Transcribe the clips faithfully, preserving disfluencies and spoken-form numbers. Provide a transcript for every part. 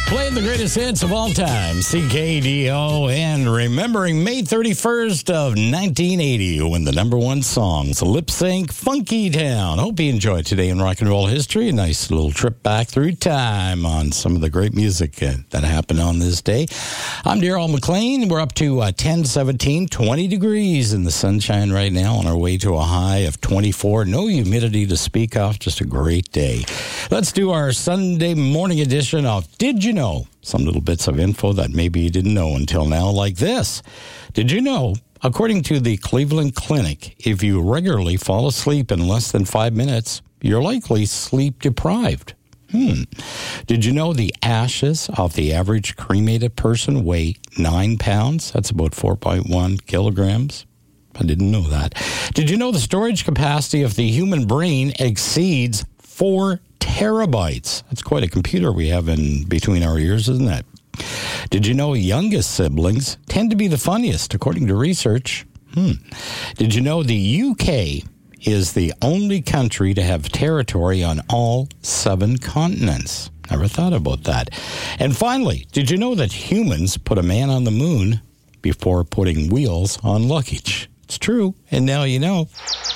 Playing the greatest hits of all time, C K D O, and remembering May thirty-first of nineteen eighty when the number one songs, Lip Sync, Funky Town. Hope you enjoyed today in rock and roll history. A nice little trip back through time on some of the great music uh, that happened on this day. I'm Darryl McLean. We're up to uh, ten, seventeen, twenty degrees in the sunshine right now, on our way to a high of twenty-four. No humidity to speak of. Just a great day. Let's do our Sunday morning edition of Did You Know? Some little bits of info that maybe you didn't know until now, like this. Did you know, according to the Cleveland Clinic, if you regularly fall asleep in less than five minutes, you're likely sleep deprived? Hmm. Did you know the ashes of the average cremated person weigh nine pounds? That's about four point one kilograms. I didn't know that. Did you know the storage capacity of the human brain exceeds four terabytes? That's quite a computer we have in between our ears, isn't it? Did you know youngest siblings tend to be the funniest, according to research? Hmm. Did you know the U K is the only country to have territory on all seven continents? Never thought about that. And finally, did you know that humans put a man on the moon before putting wheels on luggage? It's true, and now you know.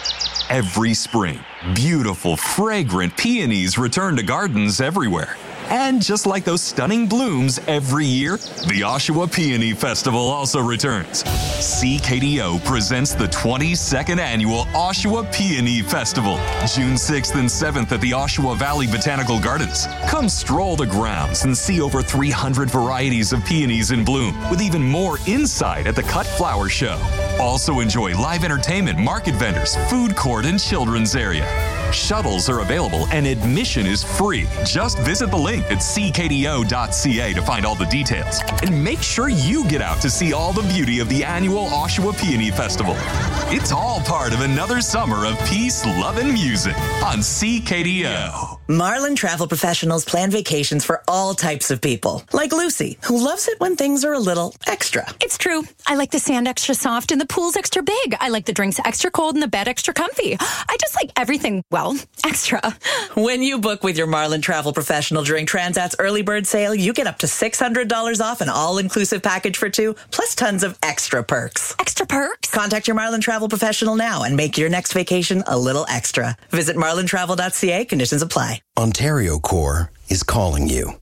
Every spring, beautiful, fragrant peonies return to gardens everywhere. And just like those stunning blooms every year, the Oshawa Peony Festival also returns. C K D O presents the twenty-second Annual Oshawa Peony Festival, June sixth and seventh at the Oshawa Valley Botanical Gardens. Come stroll the grounds and see over three hundred varieties of peonies in bloom, with even more inside at the Cut Flower Show. Also enjoy live entertainment, market vendors, food court, and children's area. Shuttles are available and admission is free. Just visit the link at c k d o dot c a to find all the details. And make sure you get out to see all the beauty of the annual Oshawa Peony Festival. It's all part of another summer of peace, love, and music on C K D O. Marlin Travel Professionals plan vacations for all types of people, like Lucy, who loves it when things are a little extra. It's true. I like the sand extra soft and the pool's extra big. I like the drinks extra cold and the bed extra comfy. I just like everything, well, extra. When you book with your Marlin Travel Professional during Transat's early bird sale, you get up to six hundred dollars off an all-inclusive package for two, plus tons of extra perks. Extra perks? Contact your Marlin Travel Professional now and make your next vacation a little extra. Visit marlin travel dot c a. Conditions apply. Ontario Corps is calling you.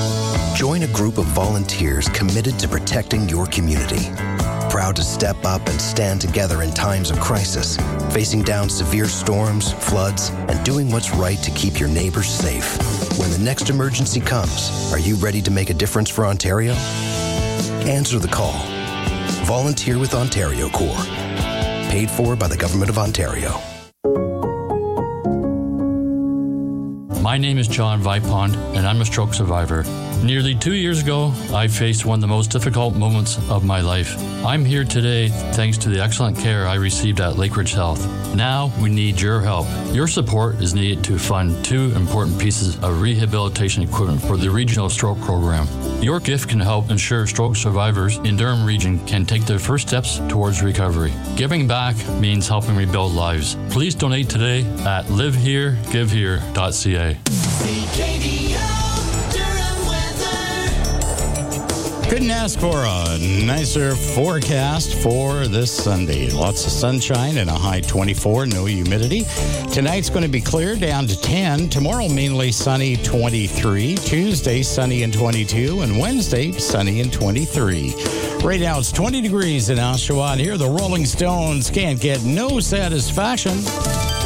Join a group of volunteers committed to protecting your community. Proud to step up and stand together in times of crisis, facing down severe storms, floods, and doing what's right to keep your neighbors safe. When the next emergency comes, are you ready to make a difference for Ontario? Answer the call. Volunteer with Ontario Corps. Paid for by the Government of Ontario. My name is John Vipond, and I'm a stroke survivor. Nearly two years ago, I faced one of the most difficult moments of my life. I'm here today thanks to the excellent care I received at Lakeridge Health. Now we need your help. Your support is needed to fund two important pieces of rehabilitation equipment for the Regional Stroke Program. Your gift can help ensure stroke survivors in Durham Region can take their first steps towards recovery. Giving back means helping rebuild lives. Please donate today at live here give here dot c a. Couldn't ask for a nicer forecast for this Sunday. Lots of sunshine and a high twenty-four, no humidity. Tonight's going to be clear, down to ten. Tomorrow, mainly sunny, twenty-three. Tuesday, sunny and twenty-two. And Wednesday, sunny and twenty-three. Right now, it's twenty degrees in Oshawa. And here, the Rolling Stones can't get no satisfaction.